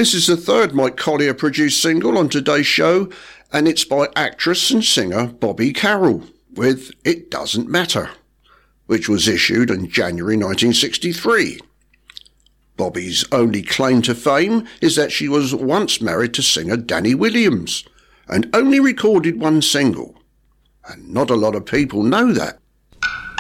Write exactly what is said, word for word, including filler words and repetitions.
This is the third Mike Collier produced single on today's show, and it's by actress and singer Bobby Carroll with It Doesn't Matter, which was issued in January nineteen sixty-three. Bobby's only claim to fame is that she was once married to singer Danny Williams and only recorded one single. And not a lot of people know that.